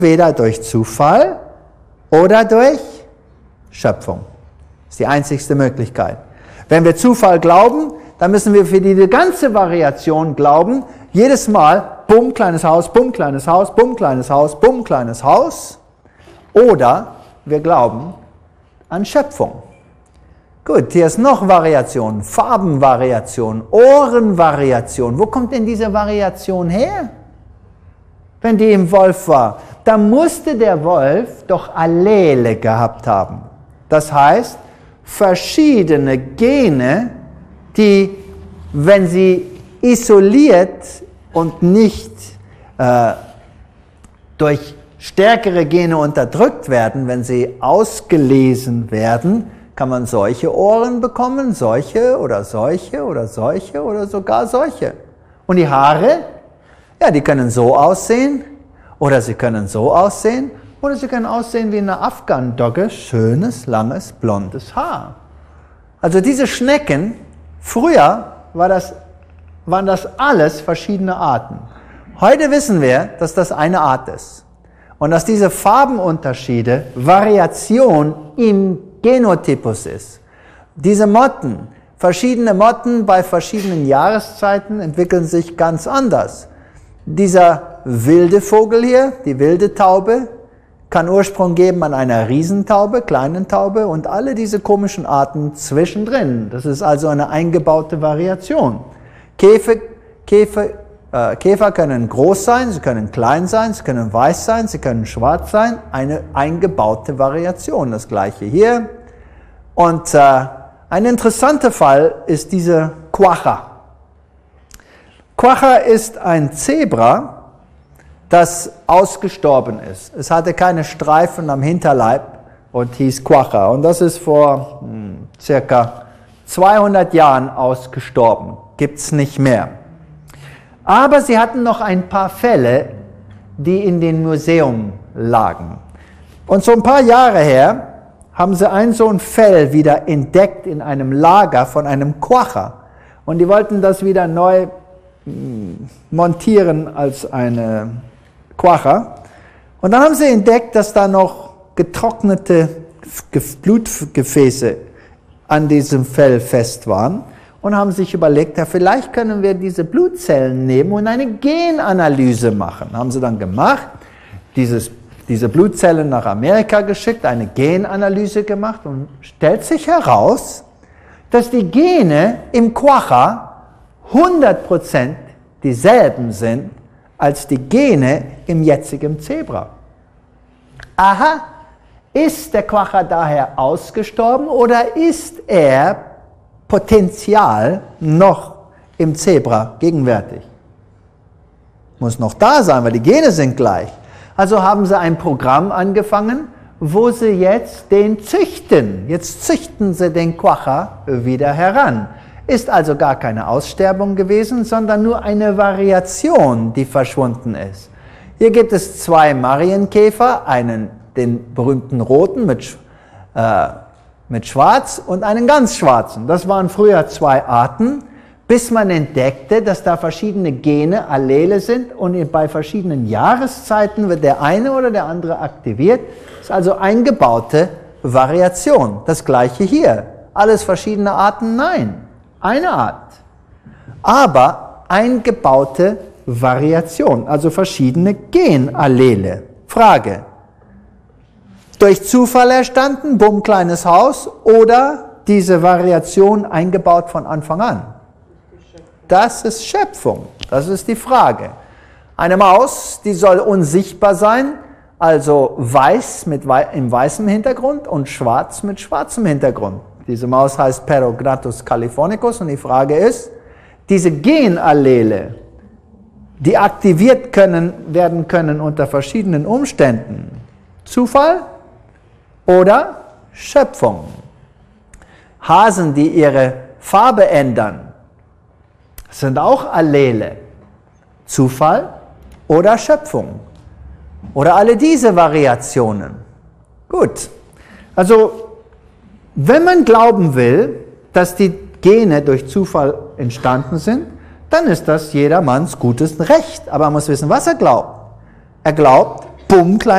Entweder durch Zufall oder durch Schöpfung. Das ist die einzigste Möglichkeit. Wenn wir Zufall glauben, dann müssen wir für diese ganze Variation glauben, jedes Mal, bumm, kleines Haus, bumm, kleines Haus, bumm, kleines Haus, bumm, kleines Haus. Oder wir glauben an Schöpfung. Gut, hier ist noch Variation, Farbenvariation, Ohrenvariation. Wo kommt denn diese Variation her? Wenn die im Wolf war, da musste der Wolf doch Allele gehabt haben. Das heißt, verschiedene Gene, die, wenn sie isoliert und nicht durch stärkere Gene unterdrückt werden, wenn sie ausgelesen werden, kann man solche Ohren bekommen, solche oder solche oder solche oder sogar solche. Und die Haare, ja, die können so aussehen oder sie können so aussehen oder sie können aussehen wie eine Afghan-Dogge, schönes, langes, blondes Haar. Also diese Schnecken, früher waren das alles verschiedene Arten. Heute wissen wir, dass das eine Art ist. Und dass diese Farbenunterschiede Variation im Genotypus ist. Diese Motten, verschiedene Motten bei verschiedenen Jahreszeiten entwickeln sich ganz anders. Dieser wilde Vogel hier, die wilde Taube, kann Ursprung geben an einer Riesentaube, kleinen Taube und alle diese komischen Arten zwischendrin. Das ist also eine eingebaute Variation. Käfer können groß sein, sie können klein sein, sie können weiß sein, sie können schwarz sein. Eine eingebaute Variation, das gleiche hier. Und ein interessanter Fall ist diese Quagga. Quagga ist ein Zebra, das ausgestorben ist. Es hatte keine Streifen am Hinterleib und hieß Quagga. Und das ist vor circa 200 Jahren ausgestorben. Gibt es nicht mehr. Aber sie hatten noch ein paar Fälle, die in dem Museum lagen. Und so ein paar Jahre her haben sie so ein Fell wieder entdeckt in einem Lager von einem Quagga. Und die wollten das wieder neu montieren als eine Quagga. Und dann haben sie entdeckt, dass da noch getrocknete Blutgefäße an diesem Fell fest waren. Und haben sich überlegt, ja, vielleicht können wir diese Blutzellen nehmen und eine Genanalyse machen. Haben sie dann gemacht, diese Blutzellen nach Amerika geschickt, eine Genanalyse gemacht und stellt sich heraus, dass die Gene im Quagga 100% dieselben sind als die Gene im jetzigen Zebra. Aha, ist der Quagga daher ausgestorben oder ist er Potenzial noch im Zebra gegenwärtig? Muss noch da sein, weil die Gene sind gleich. Also haben sie ein Programm angefangen, wo sie jetzt den züchten. Jetzt züchten sie den Quagga wieder heran. Ist also gar keine Aussterbung gewesen, sondern nur eine Variation, die verschwunden ist. Hier gibt es zwei Marienkäfer, den berühmten roten mit Schwarz und einen ganz schwarzen. Das waren früher zwei Arten, bis man entdeckte, dass da verschiedene Gene, Allele sind und bei verschiedenen Jahreszeiten wird der eine oder der andere aktiviert. Das ist also eingebaute Variation. Das gleiche hier. Alles verschiedene Arten? Nein. Eine Art. Aber eingebaute Variation, also verschiedene Genallele. Frage. Durch Zufall entstanden, bumm, kleines Haus, oder diese Variation eingebaut von Anfang an? Das ist Schöpfung. Das ist die Frage. Eine Maus, die soll unsichtbar sein, also weiß im weißen Hintergrund und schwarz mit schwarzem Hintergrund. Diese Maus heißt Perognathus californicus und die Frage ist, diese Genallele, die aktiviert werden können unter verschiedenen Umständen, Zufall oder Schöpfung? Hasen, die ihre Farbe ändern, sind auch Allele. Zufall oder Schöpfung? Oder alle diese Variationen? Gut, also wenn man glauben will, dass die Gene durch Zufall entstanden sind, dann ist das jedermanns gutes Recht. Aber man muss wissen, was er glaubt. Er glaubt, bumm,